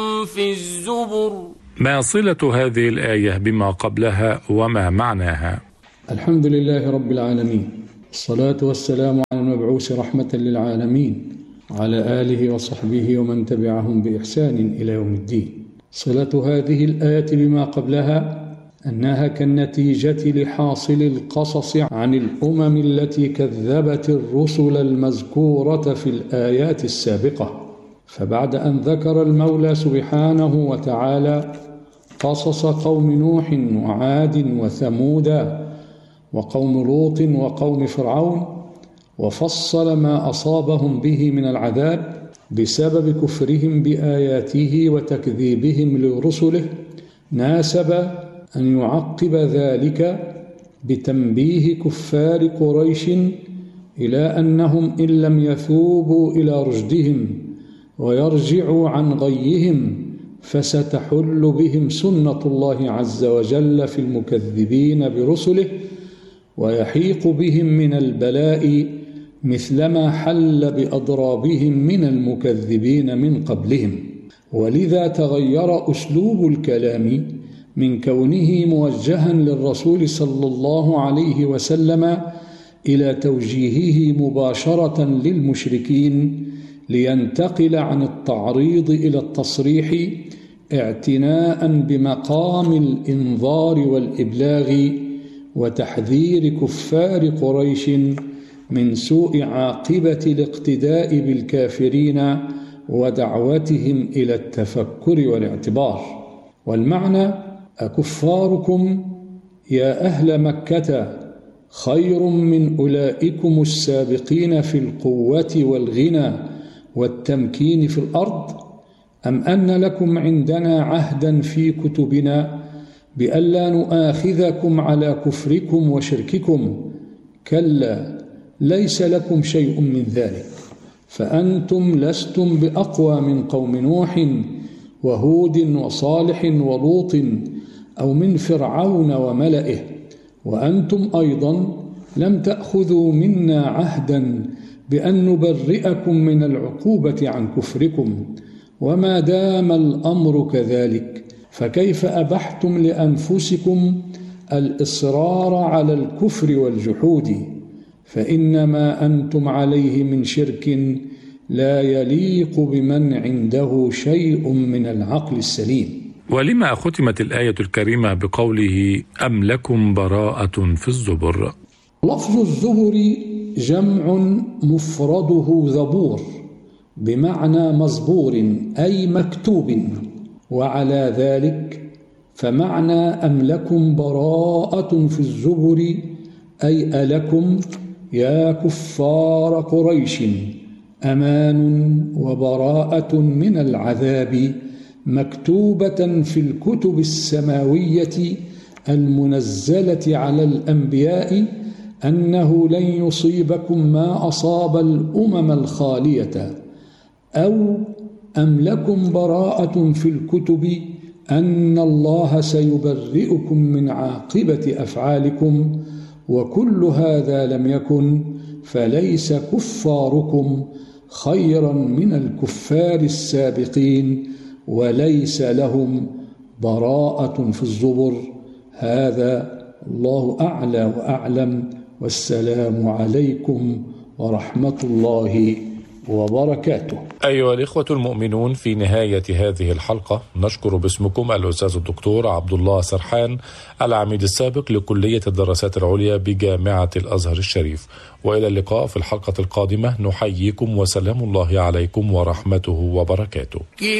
في الزبر. ما صلة هذه الآية بما قبلها وما معناها؟ الحمد لله رب العالمين، الصلاة والسلام على المبعوث رحمة للعالمين، على آله وصحبه ومن تبعهم بإحسان إلى يوم الدين. صلة هذه الآية بما قبلها أنها كالنتيجة لحاصل القصص عن الأمم التي كذبت الرسل المذكورة في الآيات السابقة. فبعد أن ذكر المولى سبحانه وتعالى قصص قوم نوح وعاد وثمود وقوم لوط وقوم فرعون، وفصل ما أصابهم به من العذاب بسبب كفرهم بآياته وتكذيبهم لرسله، ناسب أن يعقب ذلك بتنبيه كفار قريش إلى أنهم إن لم يثوبوا إلى رشدهم ويرجعوا عن غيهم فستحل بهم سنة الله عز وجل في المكذبين برسله، ويحيق بهم من البلاء مثلما حل بأضرابهم من المكذبين من قبلهم. ولذا تغير أسلوب الكلام من كونه موجها للرسول صلى الله عليه وسلم إلى توجيهه مباشرة للمشركين، لينتقل عن التعريض إلى التصريح اعتناء بمقام الإنذار والإبلاغ وتحذير كفار قريش من سوء عاقبة الاقتداء بالكافرين ودعوتهم إلى التفكر والاعتبار. والمعنى: أكفاركم يا أهل مكة خير من أولئكم السابقين في القوة والغنى والتمكين في الأرض، أم أن لكم عندنا عهدا في كتبنا بألا نؤاخذكم على كفركم وشرككم؟ كلا، ليس لكم شيء من ذلك، فأنتم لستم بأقوى من قوم نوح وهود وصالح ولوط أو من فرعون وملئه، وأنتم أيضا لم تأخذوا منا عهدا بأن نبرئكم من العقوبة عن كفركم. وما دام الأمر كذلك فكيف أبحتم لأنفسكم الإصرار على الكفر والجحود؟ فإنما أنتم عليه من شرك لا يليق بمن عنده شيء من العقل السليم. ولما ختمت الآية الكريمة بقوله أم لكم براءة في الزبر؟ لفظ الزبر جمع مفرده زبور بمعنى مزبور أي مكتوب، وعلى ذلك فمعنى أم لكم براءة في الزبر أي ألكم يا كفار قريش أمان وبراءة من العذاب مكتوبة في الكتب السماوية المنزلة على الأنبياء أنه لن يصيبكم ما أصاب الأمم الخالية، أو أم لكم براءة في الكتب أن الله سيبرئكم من عاقبة أفعالكم، وكل هذا لم يكن، فليس كفاركم خيرا من الكفار السابقين، وليس لهم براءة في الزبر. هذا الله أعلى وأعلم، والسلام عليكم ورحمة الله وبركاته. أيها الإخوة المؤمنون، في نهاية هذه الحلقة نشكر باسمكم الأستاذ الدكتور عبد الله سرحان، العميد السابق لكلية الدراسات العليا بجامعة الأزهر الشريف. وإلى اللقاء في الحلقة القادمة، نحييكم وسلام الله عليكم ورحمته وبركاته.